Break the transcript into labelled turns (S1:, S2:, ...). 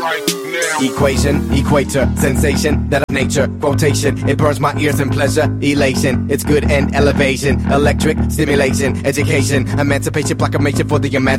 S1: Equation, equator, sensation, that of nature, quotation, it burns my ears in pleasure, elation, it's good and elevation, electric, stimulation, education, emancipation, proclamation for the imagination.